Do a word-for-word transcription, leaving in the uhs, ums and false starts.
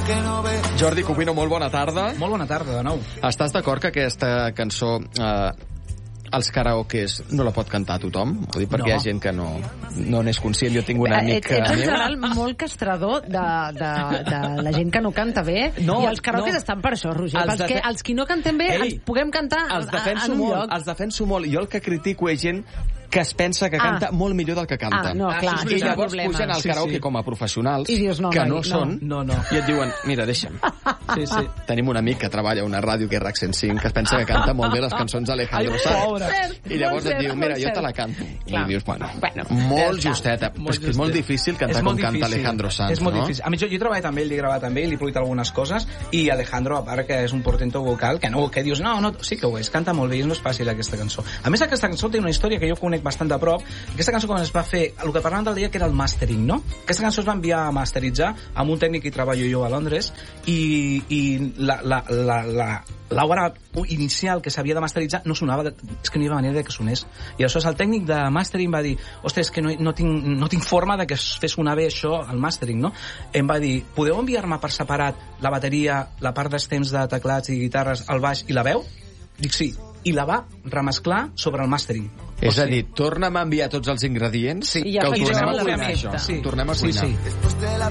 Jordi Cubino, molt bona tarda. Molt bona tarda, de nou. Estàs d'acord que aquesta cançó eh, als karaokes no la pot cantar tothom? Ho dic perquè No. hi ha gent que no no n'és conscient. Jo tinc un amic Ets, ets en meu... general molt castrador de, de, de la gent que no canta bé, No, i els karaokes no. estan per això, Roger, Els els, defe- que, els qui no cantem bé Ei, ens puguem cantar Els a, defenso en un molt, lloc. els defenso molt. Jo el que critico és gent que es pensa que Ah. canta molt millor del que canta. Ah, no, clar, això és I veritat. llavors problema. pugen al Sí, karaoke sí. com a professionals, I dius, no, que noi, no, no. són, No, no. i et diuen, mira, deixa'm. Sí, sí. Tenim un amic que treballa a una ràdio que és RAC cent cinc, que es pensa que canta molt bé les cançons d'Alejandro Ai, Sanz. pobre. I llavors Molt et diu, cert, mira, molt jo te cert. la canto. Clar. I dius, bueno, Bueno, molt ja està. justeta. Molt És que és molt justet. difícil cantar És com molt canta difícil. Alejandro Sanz, És molt no? difícil. A més, jo, jo he treballat amb ell, he gravat amb ell, li he produït algunes coses, i Alejandro, a part que és un portento vocal, que no, que dius, no, no, sí que ho és, canta molt bé, i no és fàcil aquesta cançó. A més, aquesta cançó té una història que jo conec bastant de prop. Aquesta cançó, quan es va fer, el que parlàvem del dia, que era el mastering, no? Aquesta cançó es va enviar a masteritzar amb un tècnic que hi treballo jo a Londres, i, i la, la, la, la, l'hora inicial que s'havia de masteritzar no sonava, de, és que no hi havia manera de que sonés. I aleshores el tècnic de mastering va dir, ostres, és que no, no, tinc, no tinc forma de que es fes sonar bé això, el mastering, no? Em va dir, podeu enviar-me per separat la bateria, la part dels temps de teclats i guitarres, el baix i la veu? Dic sí. I la va remesclar sobre el mastering. És a dir, torna'm a enviar tots els ingredients Sí. que I ja ho afegirem tornem a la cuinar, recepta. això. Sí. Tornem a Sí, cuinar. sí.